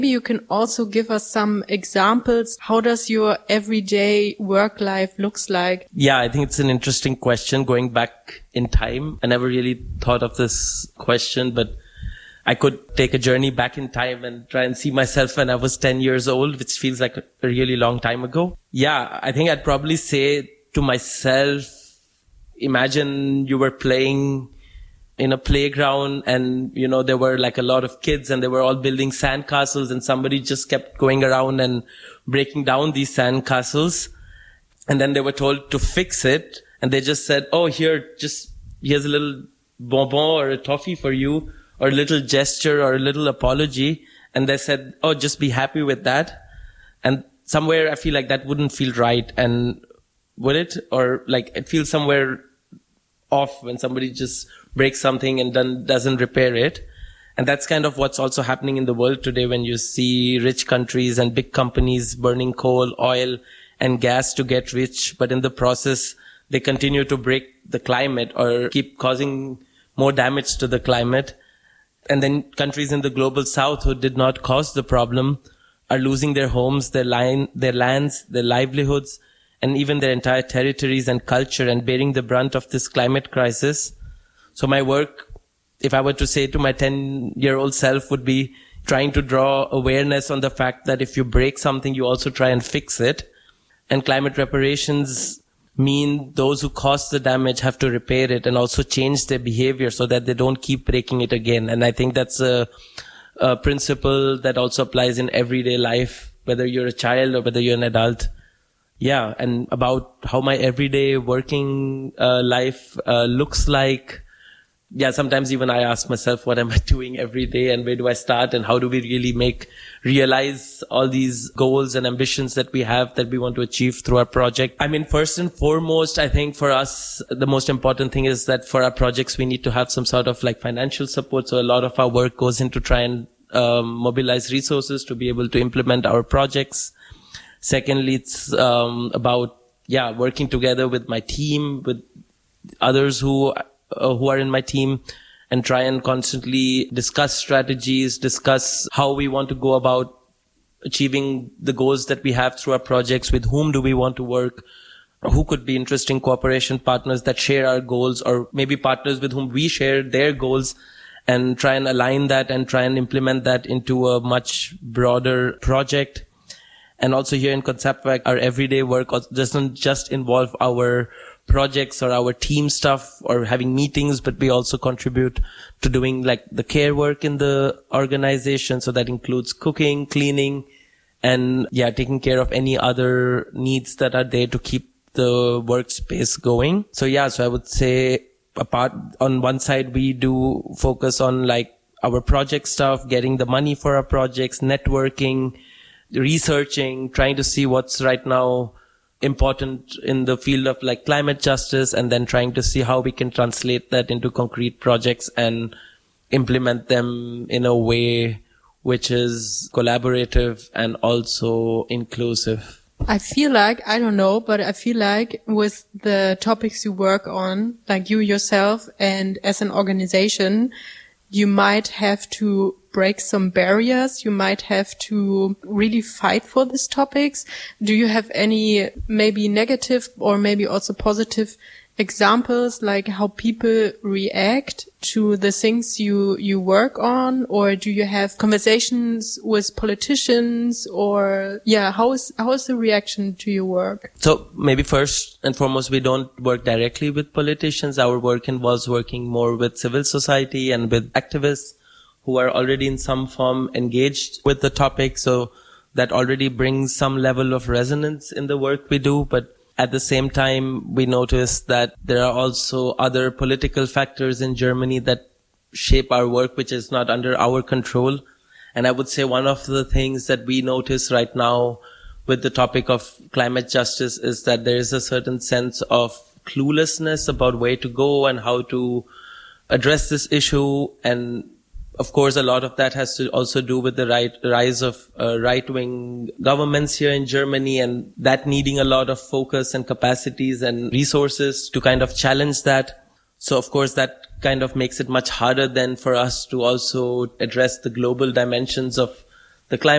Maybe you can also give us some examples. How does your everyday work life looks like? Yeah, I think it's an interesting question going back in time. I never really thought of this question, but I could take a journey back in time and try and see myself when I was 10 years old, which feels like a really long time ago. Yeah, I think I'd probably say to myself, imagine you were playing in a playground and, you know, there were like a lot of kids and they were all building sandcastles and somebody just kept going around and breaking down these sandcastles. And then they were told to fix it. And they just said, oh, here's a little bonbon or a toffee for you, or a little gesture or a little apology. And they said, oh, just be happy with that. And somewhere I feel like that wouldn't feel right. And would it? Or like it feels somewhere off when somebody just breaks something and then doesn't repair it. And that's kind of what's also happening in the world today when you see rich countries and big companies burning coal, oil and gas to get rich. But in the process, they continue to break the climate or keep causing more damage to the climate. And then countries in the global south who did not cause the problem are losing their homes, their lands, their livelihoods, and even their entire territories and culture and bearing the brunt of this climate crisis. So my work, if I were to say to my 10-year-old self, would be trying to draw awareness on the fact that if you break something, you also try and fix it. And climate reparations mean those who caused the damage have to repair it and also change their behavior so that they don't keep breaking it again. And I think that's a principle that also applies in everyday life, whether you're a child or whether you're an adult. Yeah, and about how my everyday working life looks like. Yeah, sometimes even I ask myself, what am I doing every day and where do I start and how do we really realize all these goals and ambitions that we have that we want to achieve through our project? I mean, first and foremost, I think for us, the most important thing is that for our projects, we need to have some sort of like financial support. So a lot of our work goes into try and mobilize resources to be able to implement our projects. Secondly, it's about, working together with my team, with others who are in my team and try and constantly discuss strategies, discuss how we want to go about achieving the goals that we have through our projects, with whom do we want to work, who could be interesting cooperation partners that share our goals, or maybe partners with whom we share their goals, and try and align that and try and implement that into a much broader project. And also here in Konzeptwerk, our everyday work doesn't just involve our projects or our team stuff or having meetings, but we also contribute to doing like the care work in the organization. So that includes cooking, cleaning, and taking care of any other needs that are there to keep the workspace going. So I would say on one side, we do focus on like our project stuff, getting the money for our projects, networking, researching, trying to see what's right now important in the field of like climate justice, and then trying to see how we can translate that into concrete projects and implement them in a way which is collaborative and also inclusive. I feel like, I don't know, but I feel like with the topics you work on, like you yourself and as an organization, you might have to break some barriers. You might have to really fight for these topics. Do you have any maybe negative or maybe also positive examples, like how people react to the things you work on? Or do you have conversations with politicians, or how is the reaction to your work? So maybe first and foremost, we don't work directly with politicians. Our work involves working more with civil society and with activists who are already in some form engaged with the topic. So that already brings some level of resonance in the work we do. But at the same time, we notice that there are also other political factors in Germany that shape our work, which is not under our control. And I would say one of the things that we notice right now with the topic of climate justice is that there is a certain sense of cluelessness about where to go and how to address this issue. And of course, a lot of that has to also do with the rise of right-wing governments here in Germany, and that needing a lot of focus and capacities and resources to kind of challenge that. So of course, that kind of makes it much harder then for us to also address the global dimensions of the climate